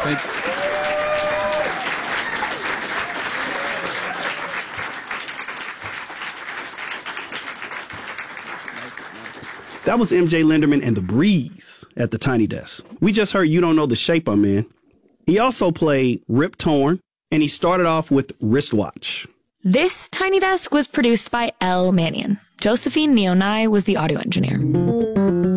Thanks. That was MJ Lenderman and The Breeze at the Tiny Desk. We just heard You Don't Know the Shape I'm In. He also played Rip Torn, and he started off with Wristwatch. This Tiny Desk was produced by Elle Mannion. Josephine Neonai was the audio engineer.